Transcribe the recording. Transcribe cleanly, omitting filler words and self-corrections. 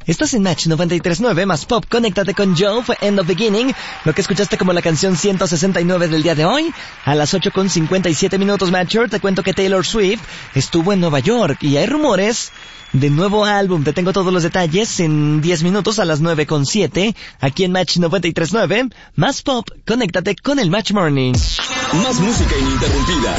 Estás en Match 93.9 más Pop. Conéctate con Joe, fue End of Beginning, lo que escuchaste como la canción 169 del día de hoy. A las 8:57 minutos, Matcher, te cuento que Taylor Swift estuvo en Nueva York y hay rumores de nuevo álbum. Te tengo todos los detalles en 10 minutos a las 9:07, aquí en Match 93.9 más Pop. Conéctate con el Match Morning. Más música ininterrumpida.